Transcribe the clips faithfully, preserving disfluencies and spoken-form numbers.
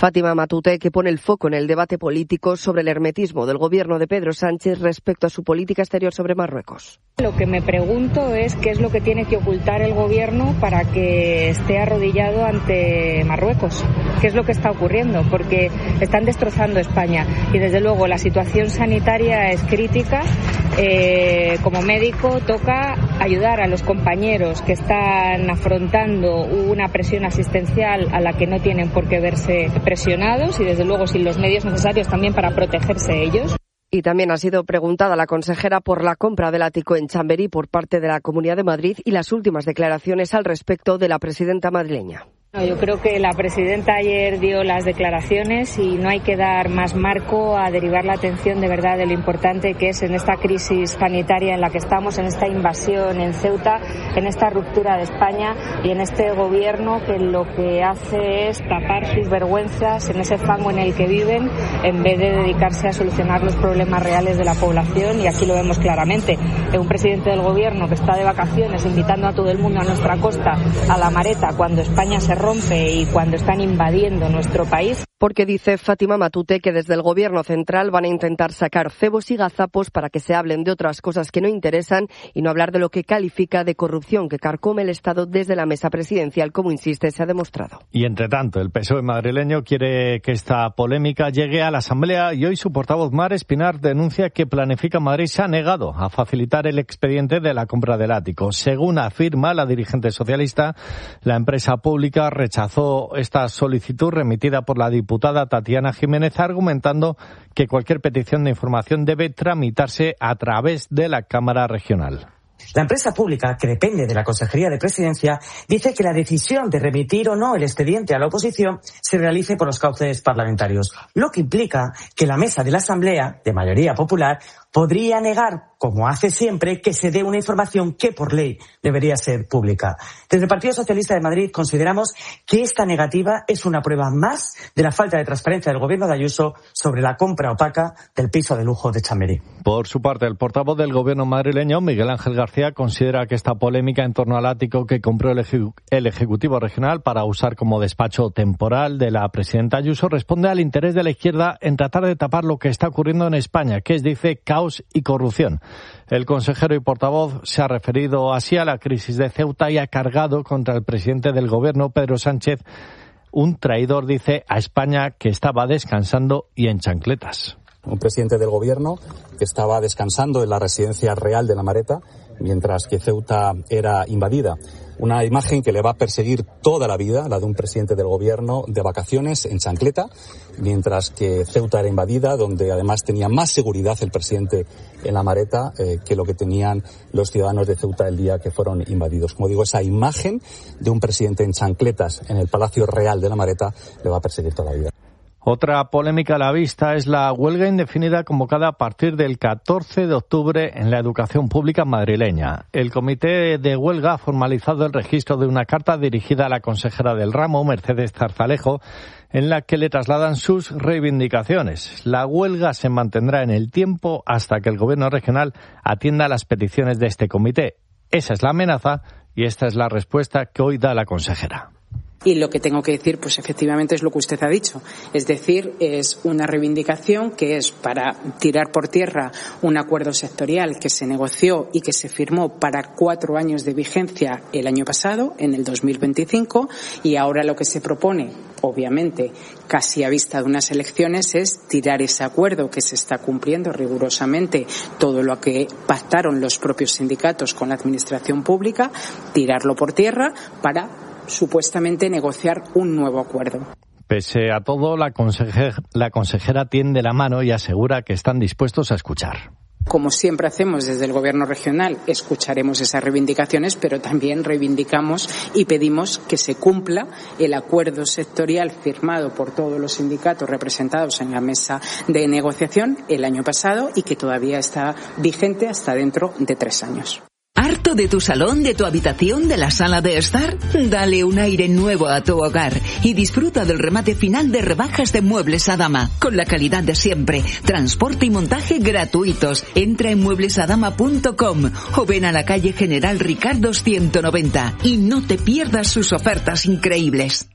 Fátima Matute, que pone el foco en el debate político sobre el hermetismo del gobierno de Pedro Sánchez respecto a su política exterior sobre Marruecos. Lo que me pregunto es qué es lo que tiene que ocultar el gobierno para que esté arrodillado ante Marruecos. ¿Qué es lo que está ocurriendo? Porque están destrozando España y desde luego la situación sanitaria es crítica. Eh, como médico toca ayudar a los compañeros que están afrontando una presión asistencial a la que no tienen por qué verse presionados y desde luego sin los medios necesarios también para protegerse ellos. Y también ha sido preguntada la consejera por la compra del ático en Chamberí por parte de la Comunidad de Madrid y las últimas declaraciones al respecto de la presidenta madrileña. Yo creo que la presidenta ayer dio las declaraciones y no hay que dar más marco a derivar la atención de verdad de lo importante que es en esta crisis sanitaria en la que estamos, en esta invasión en Ceuta, en esta ruptura de España y en este gobierno que lo que hace es tapar sus vergüenzas en ese fango en el que viven en vez de dedicarse a solucionar los problemas reales de la población, y aquí lo vemos claramente. Un presidente del gobierno que está de vacaciones invitando a todo el mundo a nuestra costa a la Mareta cuando España se rompe y cuando están invadiendo nuestro país. Porque dice Fátima Matute que desde el gobierno central van a intentar sacar cebos y gazapos para que se hablen de otras cosas que no interesan y no hablar de lo que califica de corrupción que carcome el Estado desde la mesa presidencial, como insiste, se ha demostrado. Y entre tanto, el P S O E madrileño quiere que esta polémica llegue a la Asamblea y hoy su portavoz Mar Espinar denuncia que Planifica Madrid se ha negado a facilitar el expediente de la compra del ático. Según afirma la dirigente socialista, la empresa pública rechazó esta solicitud remitida por la diputada Tatiana Jiménez, argumentando que cualquier petición de información debe tramitarse a través de la Cámara Regional. La empresa pública, que depende de la Consejería de Presidencia, dice que la decisión de remitir o no el expediente a la oposición se realice por los cauces parlamentarios, lo que implica que la mesa de la Asamblea, de mayoría popular, podría negar, como hace siempre, que se dé una información que por ley debería ser pública. Desde el Partido Socialista de Madrid consideramos que esta negativa es una prueba más de la falta de transparencia del gobierno de Ayuso sobre la compra opaca del piso de lujo de Chamberí. Por su parte, el portavoz del gobierno madrileño, Miguel Ángel García, considera que esta polémica en torno al ático que compró el, ejecu- el Ejecutivo Regional para usar como despacho temporal de la presidenta Ayuso responde al interés de la izquierda en tratar de tapar lo que está ocurriendo en España, que es, dice, caos y corrupción. El consejero y portavoz se ha referido así a la crisis de Ceuta y ha cargado contra el presidente del gobierno, Pedro Sánchez, un traidor, dice, a España que estaba descansando y en chancletas. Un presidente del gobierno que estaba descansando en la residencia real de La Mareta mientras que Ceuta era invadida. Una imagen que le va a perseguir toda la vida, la de un presidente del gobierno de vacaciones en chancleta, mientras que Ceuta era invadida, donde además tenía más seguridad el presidente en La Mareta eh, que lo que tenían los ciudadanos de Ceuta el día que fueron invadidos. Como digo, esa imagen de un presidente en chancletas en el Palacio Real de La Mareta le va a perseguir toda la vida. Otra polémica a la vista es la huelga indefinida convocada a partir del catorce de octubre en la educación pública madrileña. El comité de huelga ha formalizado el registro de una carta dirigida a la consejera del ramo, Mercedes Zarzalejo, en la que le trasladan sus reivindicaciones. La huelga se mantendrá en el tiempo hasta que el gobierno regional atienda las peticiones de este comité. Esa es la amenaza y esta es la respuesta que hoy da la consejera. Y lo que tengo que decir, pues efectivamente es lo que usted ha dicho. Es decir, es una reivindicación que es para tirar por tierra un acuerdo sectorial que se negoció y que se firmó para cuatro años de vigencia el año pasado, en el dos mil veinticinco, y ahora lo que se propone, obviamente, casi a vista de unas elecciones, es tirar ese acuerdo que se está cumpliendo rigurosamente todo lo que pactaron los propios sindicatos con la administración pública, tirarlo por tierra para supuestamente negociar un nuevo acuerdo. Pese a todo, la consejera, la consejera tiende la mano y asegura que están dispuestos a escuchar. Como siempre hacemos desde el Gobierno regional, escucharemos esas reivindicaciones, pero también reivindicamos y pedimos que se cumpla el acuerdo sectorial firmado por todos los sindicatos representados en la mesa de negociación el año pasado y que todavía está vigente hasta dentro de tres años. ¿Harto de tu salón, de tu habitación, de la sala de estar? Dale un aire nuevo a tu hogar y disfruta del remate final de rebajas de Muebles Adama, con la calidad de siempre, transporte y montaje gratuitos. Entra en muebles adama punto com o ven a la calle General Ricardo ciento noventa y no te pierdas sus ofertas increíbles.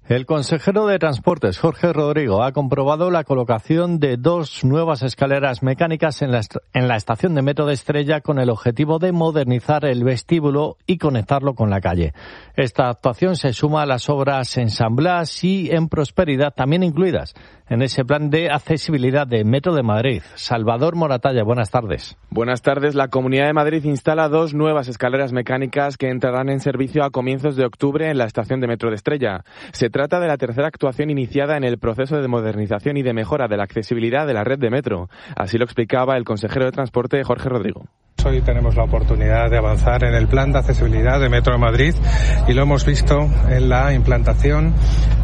El consejero de Transportes, Jorge Rodrigo, ha comprobado la colocación de dos nuevas escaleras mecánicas en la, est- en la estación de metro de Estrella con el objetivo de modernizar el vestíbulo y conectarlo con la calle. Esta actuación se suma a las obras en San Blas y en Prosperidad, también incluidas en ese plan de accesibilidad de Metro de Madrid. Salvador Moratalla, buenas tardes. Buenas tardes. La Comunidad de Madrid instala dos nuevas escaleras mecánicas que entrarán en servicio a comienzos de octubre en la estación de metro de Estrella. Se trata de la tercera actuación iniciada en el proceso de modernización y de mejora de la accesibilidad de la red de metro. Así lo explicaba el consejero de Transporte, Jorge Rodrigo. Hoy tenemos la oportunidad de avanzar en el plan de accesibilidad de Metro de Madrid y lo hemos visto en la implantación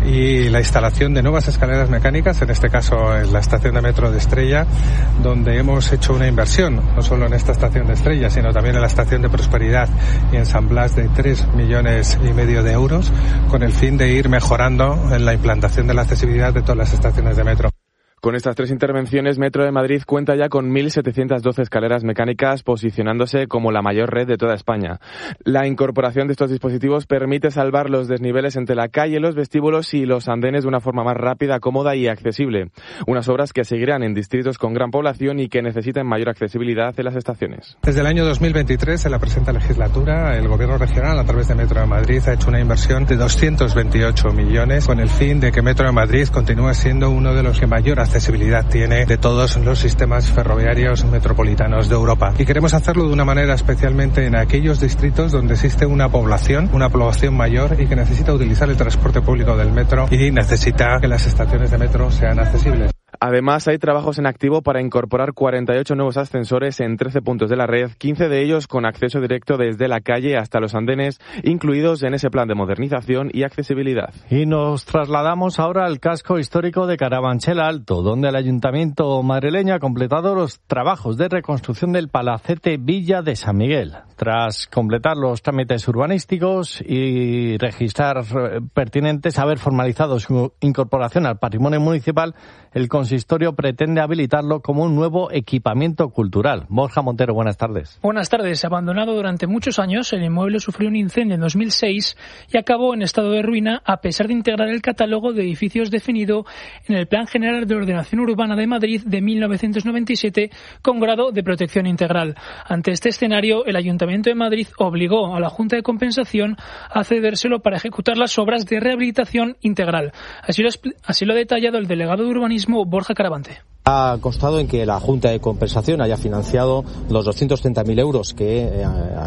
y la instalación de nuevas escaleras mecánicas, en este caso en la estación de metro de Estrella, donde hemos hecho una inversión, no solo en esta estación de Estrella, sino también en la estación de Prosperidad y en San Blas de tres millones y medio de euros, con el fin de ir mejorando en la implantación de la accesibilidad de todas las estaciones de metro. Con estas tres intervenciones, Metro de Madrid cuenta ya con mil setecientas doce escaleras mecánicas, posicionándose como la mayor red de toda España. La incorporación de estos dispositivos permite salvar los desniveles entre la calle, los vestíbulos y los andenes de una forma más rápida, cómoda y accesible. Unas obras que seguirán en distritos con gran población y que necesitan mayor accesibilidad en las estaciones. Desde el año dos mil veintitrés, en la presente legislatura, el Gobierno regional, a través de Metro de Madrid, ha hecho una inversión de doscientos veintiocho millones con el fin de que Metro de Madrid continúe siendo uno de los que mayor accesibilidad tiene de todos los sistemas ferroviarios metropolitanos de Europa. Y queremos hacerlo de una manera especialmente en aquellos distritos donde existe una población, una población mayor y que necesita utilizar el transporte público del metro y necesita que las estaciones de metro sean accesibles. Además, hay trabajos en activo para incorporar cuarenta y ocho nuevos ascensores en trece puntos de la red, quince de ellos con acceso directo desde la calle hasta los andenes, incluidos en ese plan de modernización y accesibilidad. Y nos trasladamos ahora al casco histórico de Carabanchel Alto, donde el Ayuntamiento madrileño ha completado los trabajos de reconstrucción del palacete Villa de San Miguel. Tras completar los trámites urbanísticos y registrar pertinentes, haber formalizado su incorporación al patrimonio municipal, el consistorio pretende habilitarlo como un nuevo equipamiento cultural. Borja Montero, buenas tardes. Buenas tardes. Abandonado durante muchos años, el inmueble sufrió un incendio en dos mil seis y acabó en estado de ruina a pesar de integrar el catálogo de edificios definido en el Plan General de Ordenación Urbana de Madrid de mil novecientos noventa y siete con grado de protección integral. Ante este escenario, el Ayuntamiento de Madrid obligó a la Junta de Compensación a cedérselo para ejecutar las obras de rehabilitación integral. Así lo, así lo ha detallado el delegado de Urbanismo, Borja Caravante. Ha constado en que la Junta de Compensación haya financiado los doscientos treinta mil euros que eh,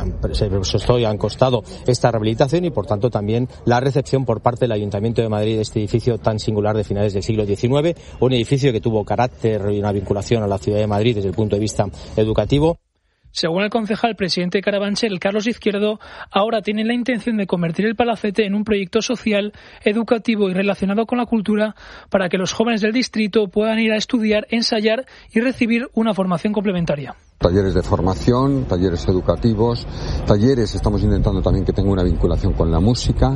han, han costado esta rehabilitación y, por tanto, también la recepción por parte del Ayuntamiento de Madrid de este edificio tan singular de finales del siglo diecinueve, un edificio que tuvo carácter y una vinculación a la ciudad de Madrid desde el punto de vista educativo. Según el concejal presidente de Carabanchel, Carlos Izquierdo, ahora tienen la intención de convertir el palacete en un proyecto social, educativo y relacionado con la cultura para que los jóvenes del distrito puedan ir a estudiar, ensayar y recibir una formación complementaria. Talleres de formación, talleres educativos, talleres, estamos intentando también que tenga una vinculación con la música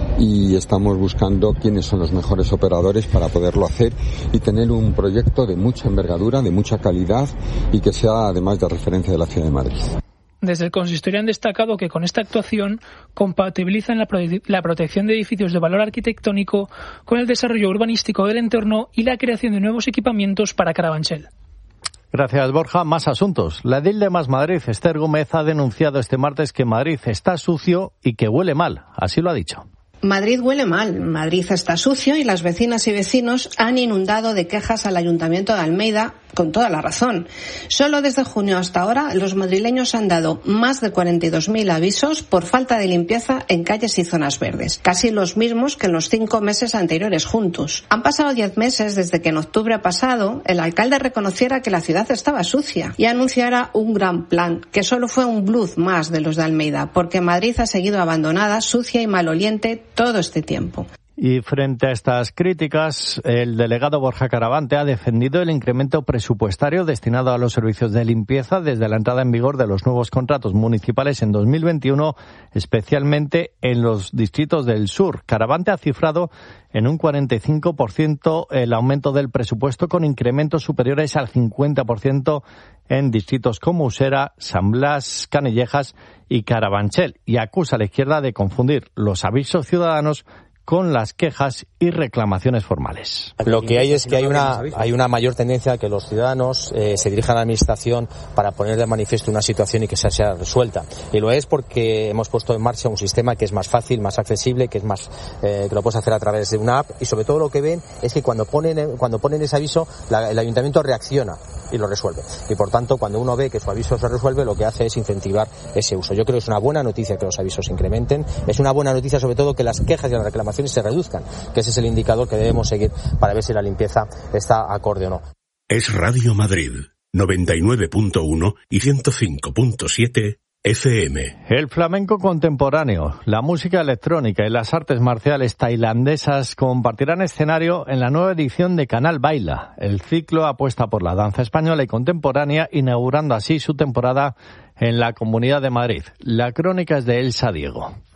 y estamos buscando quiénes son los mejores operadores para poderlo hacer y tener un proyecto de mucha envergadura, de mucha calidad y que sea además de referencia de la ciudad de Madrid. Desde el consistorio han destacado que con esta actuación compatibilizan la, prote- la protección de edificios de valor arquitectónico con el desarrollo urbanístico del entorno y la creación de nuevos equipamientos para Carabanchel. Gracias, Borja. Más asuntos. La edil de Más Madrid, Esther Gómez, ha denunciado este martes que Madrid está sucio y que huele mal. Así lo ha dicho. Madrid huele mal, Madrid está sucio y las vecinas y vecinos han inundado de quejas al Ayuntamiento de Almeida, con toda la razón. Solo desde junio hasta ahora los madrileños han dado más de cuarenta y dos mil avisos por falta de limpieza en calles y zonas verdes, casi los mismos que en los cinco meses anteriores juntos. Han pasado diez meses desde que en octubre pasado el alcalde reconociera que la ciudad estaba sucia y anunciara un gran plan, que solo fue un bluff más de los de Almeida, porque Madrid ha seguido abandonada, sucia y maloliente todo este tiempo. Y frente a estas críticas, el delegado Borja Caravante ha defendido el incremento presupuestario destinado a los servicios de limpieza desde la entrada en vigor de los nuevos contratos municipales en dos mil veintiuno, especialmente en los distritos del sur. Caravante ha cifrado en un cuarenta y cinco por ciento el aumento del presupuesto, con incrementos superiores al cincuenta por ciento en distritos como Usera, San Blas, Canillejas y Carabanchel, y acusa a la izquierda de confundir los avisos ciudadanos con las quejas y reclamaciones formales. Lo que hay es que hay una, hay una mayor tendencia a que los ciudadanos eh, se dirijan a la administración para poner de manifiesto una situación y que sea, sea resuelta. Y lo es porque hemos puesto en marcha un sistema que es más fácil, más accesible, que es más eh, que lo puedes hacer a través de una app, y sobre todo lo que ven es que cuando ponen cuando ponen ese aviso la, el ayuntamiento reacciona y lo resuelve. Y por tanto, cuando uno ve que su aviso se resuelve, lo que hace es incentivar ese uso. Yo creo que es una buena noticia que los avisos se incrementen, es una buena noticia sobre todo que las quejas y las reclamaciones se reduzcan, que ese es el indicador que debemos seguir para ver si la limpieza está acorde o no. Es Radio Madrid, noventa y nueve punto uno y ciento cinco punto siete F M. El flamenco contemporáneo, la música electrónica y las artes marciales tailandesas compartirán escenario en la nueva edición de Canal Baila. El ciclo apuesta por la danza española y contemporánea, inaugurando así su temporada en la Comunidad de Madrid. La crónica es de Elsa Diego.